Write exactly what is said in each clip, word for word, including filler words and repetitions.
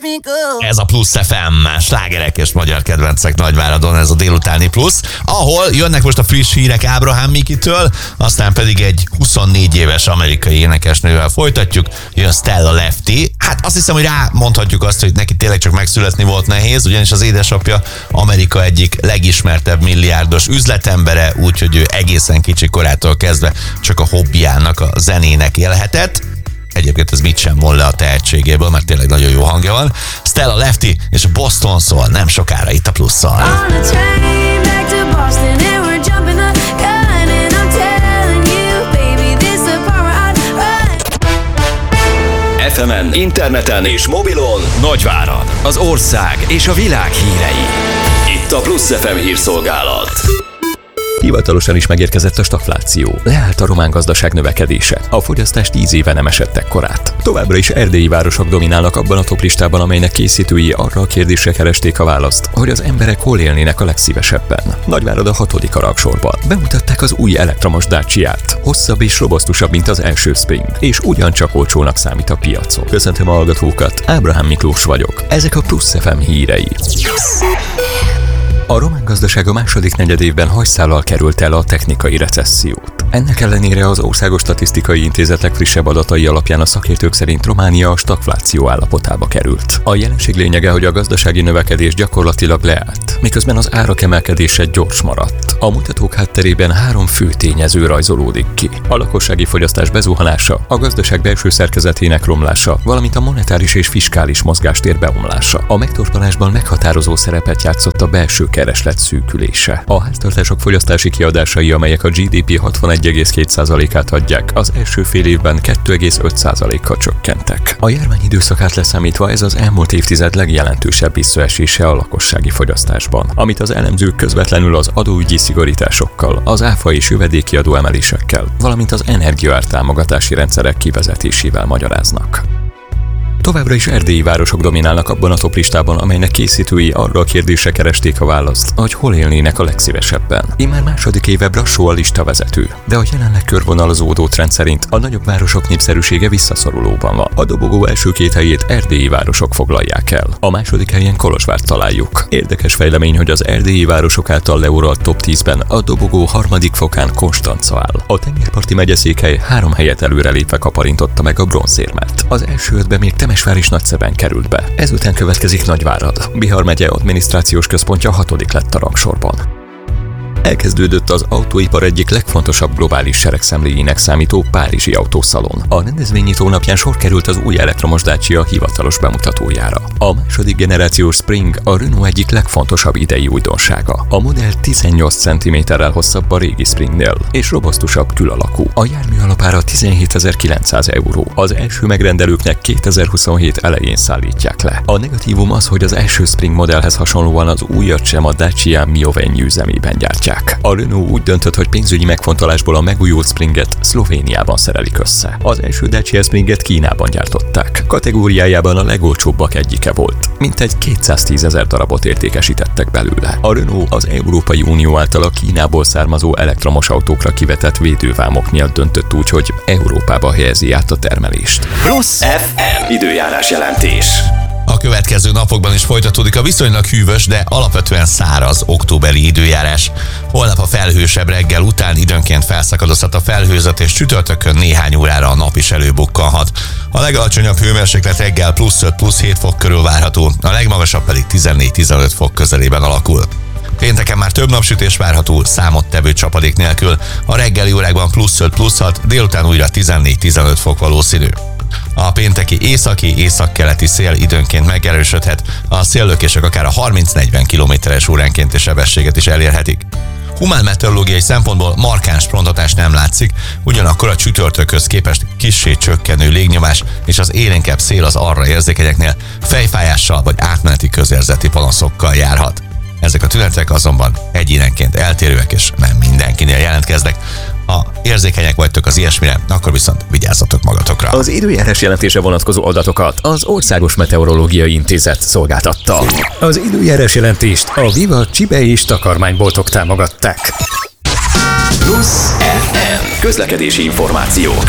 Ez a Plusz ef em, slágerek és magyar kedvencek Nagyváradon, ez a délutáni Plusz, ahol jönnek most a friss hírek Ábrahám Mikitől, aztán pedig egy huszonnégy éves amerikai énekesnővel folytatjuk, jön Stella Lefty. Hát azt hiszem, hogy rá mondhatjuk azt, hogy neki tényleg csak megszületni volt nehéz, ugyanis az édesapja Amerika egyik legismertebb milliárdos üzletembere, úgyhogy ő egészen kicsi korától kezdve csak a hobbiának, a zenének élhetett. Egyébként ez mit sem von le a tehetségéből, mert tényleg nagyon jó hangja van. Stella Lefty és Boston szól nem sokára itt a Plusszal. ef emen, interneten és mobilon Nagyvárad, az ország és a világ hírei. Itt a Plusz ef em hírszolgálat. Hivatalosan is megérkezett a stagfláció. Leállt a román gazdaság növekedése. A fogyasztás tíz éve nem esett ekkorát. Továbbra is erdélyi városok dominálnak abban a toplistában, amelynek készítői arra a kérdésre keresték a választ, hogy az emberek hol élnének a legszívesebben. Nagyvárad a hatodik a rangsorban. Bemutatták az új elektromos Daciát. Hosszabb és robosztusabb, mint az első Spring, és ugyancsak olcsónak számít a piacon. Köszöntöm a hallgatókat, Ábrahám Miklós vagyok. Ezek a Plusz ef em hírei. A román gazdaság a második negyedévben hajszállal került el a technikai recessziót. Ennek ellenére az Országos Statisztikai Intézet legfrissebb adatai alapján a szakértők szerint Románia a stagfláció állapotába került. A jelenség lényege, hogy a gazdasági növekedés gyakorlatilag leállt, miközben az árak emelkedése gyors maradt. A mutatók hátterében három fő tényező rajzolódik ki. A lakossági fogyasztás bezuhanása, a gazdaság belső szerkezetének romlása, valamint a monetáris és fiskális mozgástér beomlása. A megtorpanásban meghatározó szerepet játszott a belső kereslet szűkülése. A háztartások fogyasztási kiadásai, amelyek a gé dé pé hatvanegy egész két százalékát adják, az első fél évben kettő egész öt százalékkal csökkentek. A járvány időszakát leszámítva ez az elmúlt évtized legjelentősebb visszaesése a lakossági fogyasztásban, amit az elemzők közvetlenül az adóügyi szigorításokkal, az áfa és jövedéki adóemelésekkel, valamint az energiaártámogatási rendszerek kivezetésével magyaráznak. Továbbra is erdélyi városok dominálnak abban a toplistában, amelynek készítői arra a kérdésre keresték a választ, hogy hol élnének a legszívesebben. Immár második éve Brassó a listavezető, de a jelenleg körvonalazódó trend szerint a nagyobb városok népszerűsége visszaszorulóban van. A dobogó első két helyét erdélyi városok foglalják el. A második helyen Kolozsvárt találjuk. Érdekes fejlemény, hogy az erdélyi városok által leuralt top tízben a dobogó harmadik fokán Konstanca áll. A tengerparti megyeszékhely három helyet előrelépve kaparintotta meg a bronzérmet. Az első ötbe még Temesvár is Nagyszeben került be. Ezután következik Nagyvárad. Bihar megye adminisztrációs központja hatodik lett a rangsorban. Elkezdődött az autóipar egyik legfontosabb globális seregszemléjének számító Párizsi autószalon. A rendezvénynyitó napján sor került az új elektromos Dacia hivatalos bemutatójára. A második generációs Spring a Renault egyik legfontosabb idei újdonsága. A modell tizennyolc centiméterrel hosszabb a régi Springnél, és robosztusabb külalakú. A jármű alapára tizenhétezer-kilencszáz euró. Az első megrendelőknek kétezer-huszonhét elején szállítják le. A negatívum az, hogy az első Spring modellhez hasonlóan az újat sem a Dacia Mio-Venue üzemében gyártják. A Renault úgy döntött, hogy pénzügyi megfontolásból a megújult Springet Szlovéniában szerelik össze. Az első Dacia Springet Kínában gyártották. Kategóriájában a legolcsóbbak egyike volt. Mintegy kétszáztízezer darabot értékesítettek belőle. A Renault az Európai Unió által a Kínából származó elektromos autókra kivetett védővámok miatt döntött úgy, hogy Európába helyezi át a termelést. Plusz ef em időjárás jelentés. A következő napokban is folytatódik a viszonylag hűvös, de alapvetően száraz októberi időjárás. Holnap a felhősebb reggel után időnként felszakadozhat a felhőzet, és csütörtökön néhány órára a nap is előbukkanhat. A legalacsonyabb hőmérséklet reggel plusz öt plusz hét fok körül várható, a legmagasabb pedig tizennégy-tizenöt fok közelében alakul. Pénteken már több napsütés várható, számottevő csapadék nélkül, a reggeli órákban plusz öt plusz hat, délután újra tizennégy-tizenöt fok valószínű. A pénteki északi, északkeleti szél időnként megerősödhet, a széllökések akár a harminc-negyven kilométeres óránkénti sebességet is elérhetik. Humán meteorológiai szempontból markáns ronthatás nem látszik, ugyanakkor a csütörtökhöz képest kissé csökkenő légnyomás és az élénkebb szél az arra érzékenyeknél fejfájással vagy átmeneti közérzeti panaszokkal járhat. Ezek a tünetek azonban egyénenként eltérőek és nem mindenkinél jelentkeznek. Ha érzékenyek vagytok az ilyesmire, akkor viszont vigyázzatok magatokra. Az időjárás jelentése vonatkozó adatokat az Országos Meteorológiai Intézet szolgáltatta. Az időjárás jelentést a Viva Csibe és takarmányboltok támogatták. Plusz ef em közlekedési információk.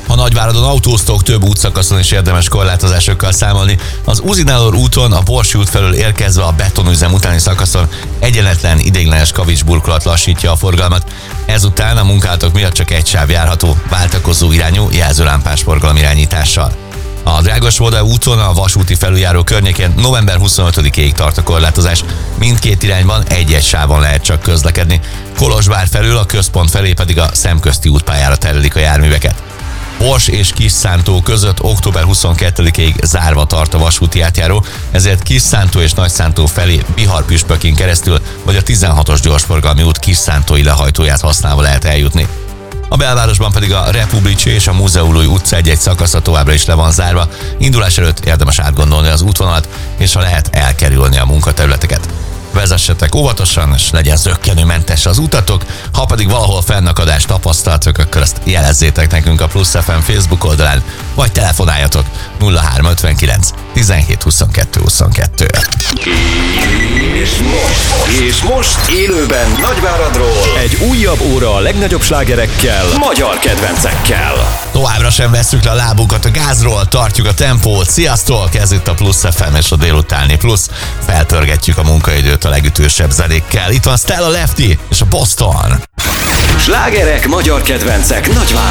Ha Nagyváradon autóztok, több útszakaszon is érdemes korlátozásokkal számolni. Az Uzinálor úton a Borsi út felől érkezve a betonüzem utáni szakaszon egyenletlen ideiglenes kavics burkolat lassítja a forgalmat. Ezután a munkálatok miatt csak egy sáv járható, váltakozó irányú jelzőlámpás forgalomirányítással. A Drágosvoda úton a vasúti felüljáró környékén november huszonötödikéig tart a korlátozás. Mindkét irányban egy-egy sávon lehet csak közlekedni. Kolozsvár felül a központ felé pedig a Szemközti útpályára terelik a járműveket. Bors és Kisszántó között október huszonkettedikéig zárva tart a vasúti átjáró, ezért Kisszántó és Nagyszántó felé Bihar-Püspökén keresztül vagy a tizenhatos gyorsforgalmi út Kisszántói lehajtóját használva lehet eljutni. A belvárosban pedig a Republicsi és a Múzeumlói utca egy-egy szakasza továbbra is le van zárva. Indulás előtt érdemes átgondolni az útvonalat, és ha lehet elkerülni a munkaterületeket. Vezessetek óvatosan, és legyen zökkenőmentes az utatok, ha pedig valahol fennakadást tapasztaltok, akkor ezt jelezzétek nekünk a Plusz ef em Facebook oldalán, vagy telefonáljatok nulla három ötvenkilenc tizenhét huszonkettő huszonkettő. És most, és most élőben Nagyváradról egy újabb óra a legnagyobb slágerekkel, magyar kedvencekkel. Továbbra sem vesszük le a lábunkat a gázról, tartjuk a tempót. Sziasztok! Ez itt a Plusz ef em és a délutáni Plusz. Felpörgetjük a munkaidőt a legütősebb zenékkel. Itt van Stella Lefty és a Boston. Slágerek, magyar kedvencek Nagyvárad.